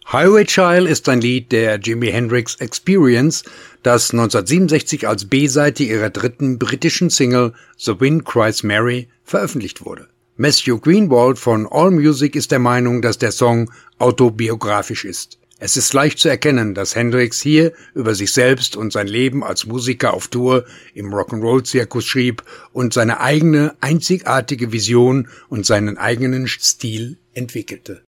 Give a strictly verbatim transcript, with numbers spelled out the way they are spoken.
Highway Child ist ein Lied der Jimi Hendrix Experience, das neunzehnhundertsiebenundsechzig als B-Seite ihrer dritten britischen Single The Wind Cries Mary veröffentlicht wurde. Matthew Greenwald von AllMusic ist der Meinung, dass der Song autobiografisch ist. Es ist leicht zu erkennen, dass Hendrix hier über sich selbst und sein Leben als Musiker auf Tour im Rock'n'Roll-Zirkus schrieb und seine eigene, einzigartige Vision und seinen eigenen Stil entwickelte.